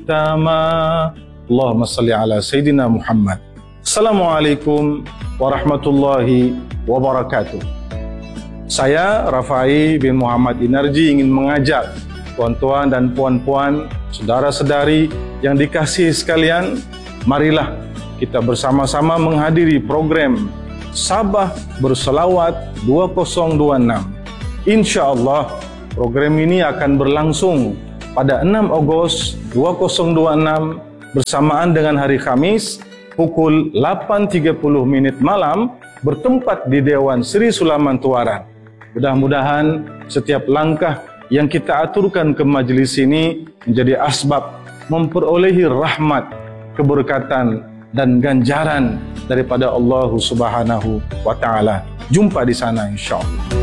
ختاما اللهم صل على سيدنا محمد. Assalamualaikum warahmatullahi wabarakatuh. Saya Rafai bin Muhammad Inarji ingin mengajak tuan-tuan dan puan-puan, saudara-saudari yang dikasihi sekalian, marilah kita bersama-sama menghadiri program Sabah Berselawat 2026. InsyaAllah program ini akan berlangsung pada 6 Ogos 2026 bersamaan dengan hari Khamis pukul 8.30 malam bertempat di Dewan Sri Sulaman Tuaran. Mudah-mudahan setiap langkah yang kita aturkan ke majlis ini menjadi asbab memperolehi rahmat, keberkatan dan ganjaran daripada Allah Subhanahu wa taala. Jumpa di sana insyaallah.